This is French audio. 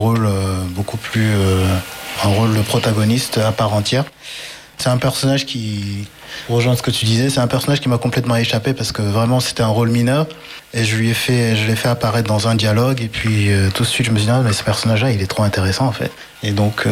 rôle beaucoup plus un rôle de protagoniste à part entière. C'est un personnage qui, pour rejoindre ce que tu disais, c'est un personnage qui m'a complètement échappé parce que vraiment c'était un rôle mineur et je l'ai fait apparaître dans un dialogue et puis tout de suite je me suis dit non mais ce personnage-là il est trop intéressant en fait et donc